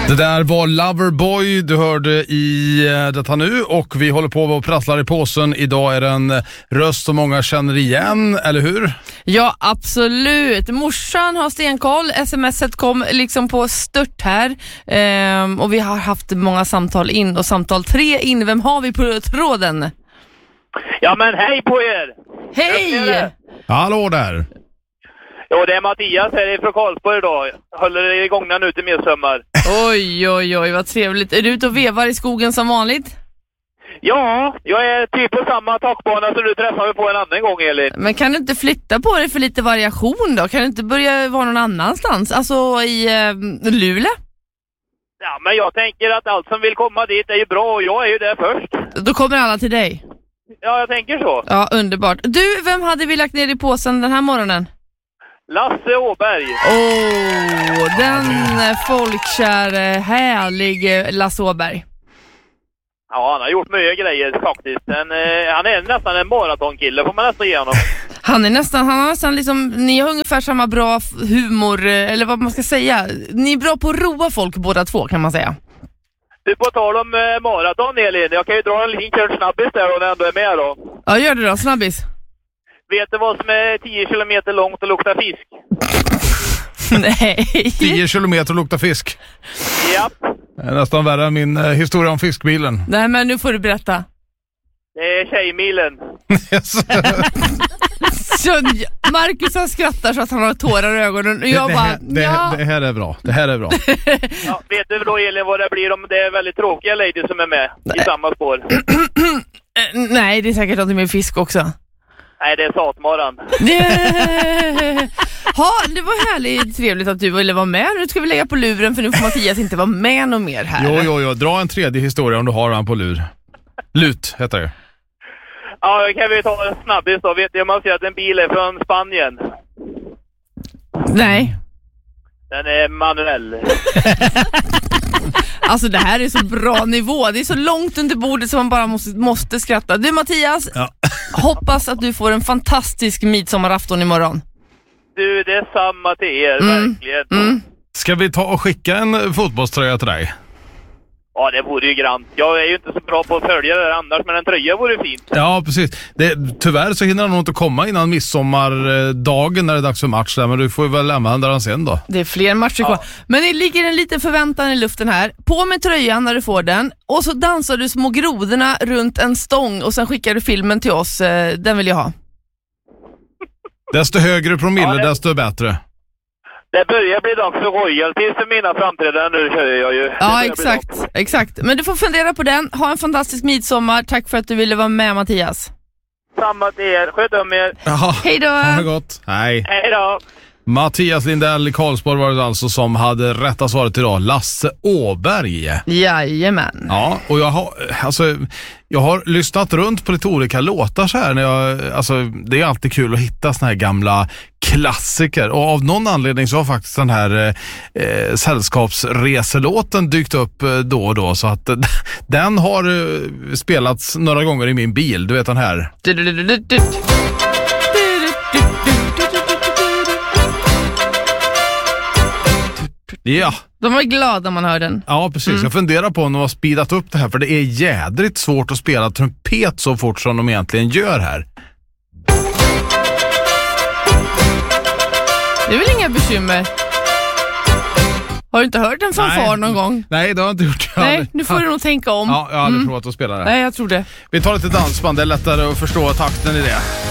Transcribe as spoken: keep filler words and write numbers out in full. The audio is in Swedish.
Det där var Loverboy du hörde i detta nu, och vi håller på att prassla i påsen. Idag är det en röst som många känner igen, eller hur? Ja, absolut. Morsan har stenkoll. Smset kom liksom på stört här. Ehm, och vi har haft många samtal in, och samtal tre in. Vem har vi på tråden? Ja, men hej på er! Hej! Hallå där! Ja, det är Mattias här från Karlsborg idag. Håller er igång nu till midsommar. Oj, oj, oj, vad trevligt. Är du ute och vevar i skogen som vanligt? Ja, jag är typ på samma takbana som du träffade på en annan gång, Elin. Men kan du inte flytta på dig för lite variation då? Kan du inte börja vara någon annanstans? Alltså i eh, Luleå? Ja, men jag tänker att allt som vill komma dit är ju bra, och jag är ju där först. Då kommer alla till dig. Ja, jag tänker så. Ja, underbart. Du, vem hade vi lagt ner i påsen den här morgonen? Lasse Åberg. Åh, oh, den folkkär, härlig Lasse Åberg. Ja, han har gjort mycket grejer faktiskt. En, eh, han är nästan en maratonkille, får man nästan ge honom. Han är nästan, han har nästan liksom, ni har ungefär samma bra humor, eller vad man ska säga. Ni är bra på att roa folk båda två, kan man säga. Du, på tal om eh, maraton, Elin, jag kan ju dra en liten kört snabbis där om jag ändå är med då. Ja, gör det då, snabbis. Vet du vad som är tio kilometer långt och luktar fisk? Nej. tio kilometer och luktar fisk. Ja. Det är nästan värre än min eh, historia om fiskbilen. Nej, men nu får du berätta. Det är tjejmilen. Så Marcus har skrattar så att han har tårar i ögonen. Och jag det, bara, det, det, ja. det här är bra. Det här är bra. Ja, vet du då, Elin, vad det blir om det är väldigt tråkiga ladies som är med i samma spår? Nej, det är säkert något med fisk också. Nej, det är satmaran. Ja, det var härligt trevligt att du ville vara med. Nu ska vi lägga på luren, för nu får Mattias inte vara med någon mer här. Jo, jo, jo. Dra en tredje historia om du har den på lur. Lut heter det. Ja, kan vi ta en snabbis då? Vet du om man ser att en bil är från Spanien? Nej. Den är manuell. Alltså det här är så bra nivå. Det är så långt under bordet så man bara måste, måste skratta. Du Mattias, ja. Hoppas att du får en fantastisk midsommarafton imorgon. Du, det är samma till er, mm. verkligen. Mm. Ska vi ta och skicka en fotbollströja till dig? Ja, det vore ju grant. Jag är ju inte så bra på att följa det annars, men en tröja vore fint. Ja, precis. Det, tyvärr så hinner han nog inte komma innan midsommardagen när det är dags för match där, men du får väl använda den sen då. Det är fler matcher kvar. Ja. Men det ligger en liten förväntan i luften här. På med tröjan när du får den, och så dansar du små grodorna runt en stång och sen skickar du filmen till oss. Den vill jag ha. Desto högre promille, ja, det... desto bättre. Det börjar bli dags för royalties för mina framträdanden, nu kör jag ju. Ja, exakt, exakt. Men du får fundera på den. Ha en fantastisk midsommar. Tack för att du ville vara med, Mattias. Samma till er. Sköt om er. Jaha. Hej då. Ha det gott. Hej. Hej då. Mattias Lindell i Karlsborg var det alltså som hade rätta svaret idag. Lasse Åberg. Jajamän. Ja, och jag har, alltså, jag har lyssnat runt på lite olika låtar så här. När jag, alltså, det är alltid kul att hitta såna här gamla klassiker. Och av någon anledning så har faktiskt den här eh, sällskapsreselåten dykt upp eh, då och då. Så att eh, den har eh, spelats några gånger i min bil. Du vet den här. Du, du, du, du, du. Ja. De var glada man hör den. Ja, precis. Mm. Jag funderar på om de har speedat upp det här, för det är jädrigt svårt att spela trumpet så fort som de egentligen gör här. Det är väl inga bekymmer. Har du inte hört en fanfar någon gång? Nej, det har jag inte gjort. Nej, nu får du nog tänka om. Ja, jag hade mm. provat att spela det. Nej, jag tror det. Vi tar lite dansband, det är lättare att förstå takten i det.